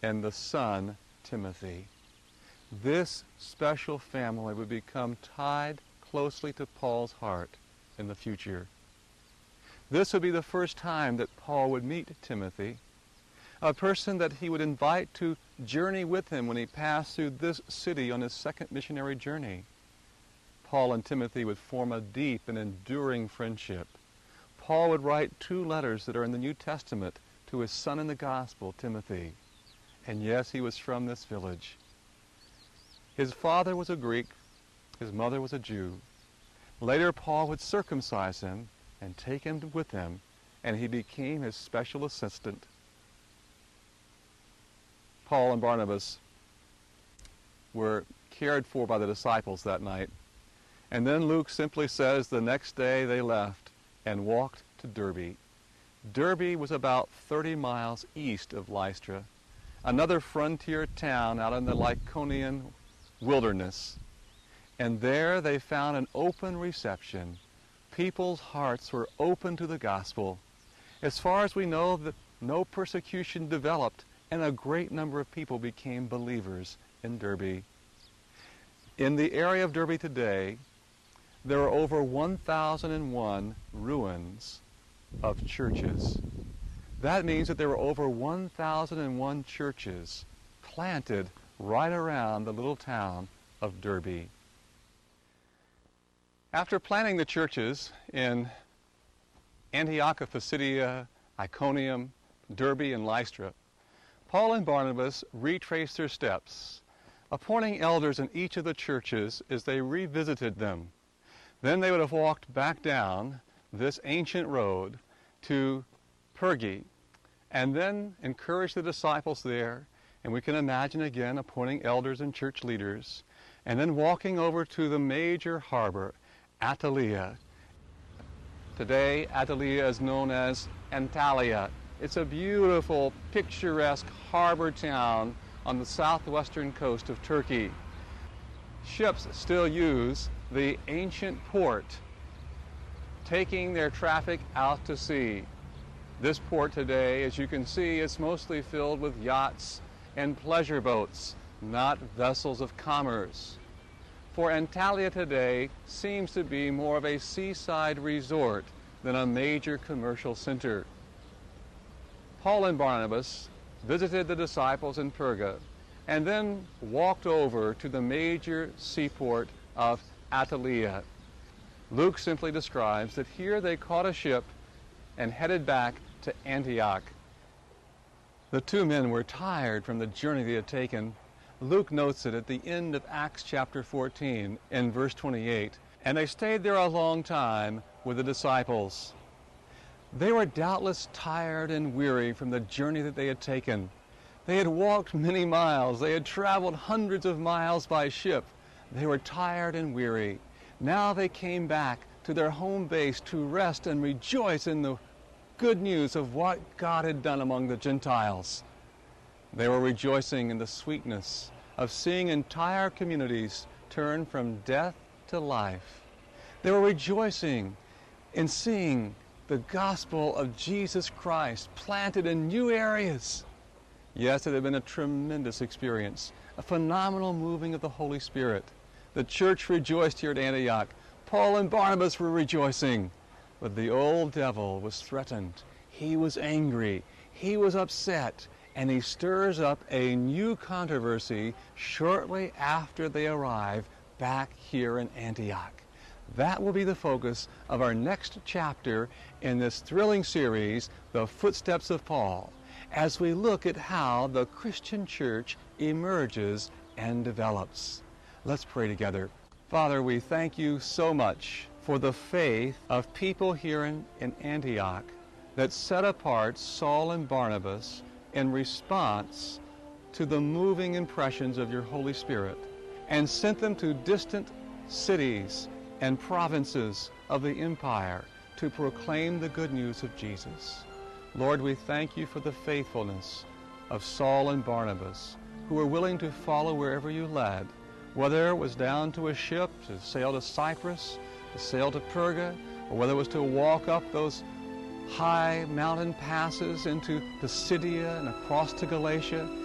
and the son, Timothy. This special family would become tied closely to Paul's heart in the future. This would be the first time that Paul would meet Timothy, a person that he would invite to journey with him when he passed through this city on his second missionary journey. Paul and Timothy would form a deep and enduring friendship. Paul would write 2 letters that are in the New Testament to his son in the gospel, Timothy. And yes, he was from this village. His father was a Greek, his mother was a Jew. Later, Paul would circumcise him and take him with him, and he became his special assistant. Paul and Barnabas were cared for by the disciples that night. And then Luke simply says the next day they left and walked to Derbe. Derbe was about 30 miles east of Lystra, another frontier town out in the Lycaonian wilderness. And there they found an open reception. People's hearts were open to the gospel. As far as we know, no persecution developed, and a great number of people became believers in Derbe. In the area of Derbe today, there are over 1,001 ruins of churches. That means that there were over 1,001 churches planted right around the little town of Derbe. After planting the churches in Antioch of Pisidia, Iconium, Derbe, and Lystra, Paul and Barnabas retraced their steps, appointing elders in each of the churches as they revisited them. Then they would have walked back down this ancient road to Perge, and then encouraged the disciples there, and we can imagine again appointing elders and church leaders, and then walking over to the major harbor, Attalia. Today, Attalia is known as Antalya. It's a beautiful, picturesque harbor town on the southwestern coast of Turkey. Ships still use the ancient port, taking their traffic out to sea. This port today, as you can see, is mostly filled with yachts and pleasure boats, not vessels of commerce. For Antalya today seems to be more of a seaside resort than a major commercial center. Paul and Barnabas visited the disciples in Perga and then walked over to the major seaport of Attalia. Luke simply describes that here they caught a ship and headed back to Antioch. The 2 men were tired from the journey they had taken. Luke notes it at the end of Acts chapter 14 in verse 28, and they stayed there a long time with the disciples. They were doubtless tired and weary from the journey that they had taken. They had walked many miles. They had traveled hundreds of miles by ship. They were tired and weary. Now they came back to their home base to rest and rejoice in the good news of what God had done among the Gentiles. They were rejoicing in the sweetness of seeing entire communities turn from death to life. They were rejoicing in seeing the gospel of Jesus Christ planted in new areas. Yes, it had been a tremendous experience, a phenomenal moving of the Holy Spirit. The church rejoiced here at Antioch. Paul and Barnabas were rejoicing. But the old devil was threatened. He was angry. He was upset. And he stirs up a new controversy shortly after they arrive back here in Antioch. That will be the focus of our next chapter in this thrilling series, The Footsteps of Paul, as we look at how the Christian church emerges and develops. Let's pray together. Father, we thank you so much for the faith of people here in Antioch that set apart Saul and Barnabas in response to the moving impressions of your Holy Spirit and sent them to distant cities and provinces of the empire to proclaim the good news of Jesus. Lord, we thank you for the faithfulness of Saul and Barnabas, who were willing to follow wherever you led, whether it was down to a ship to sail to Cyprus, to sail to Perga, or whether it was to walk up those high mountain passes into Pisidia and across to Galatia.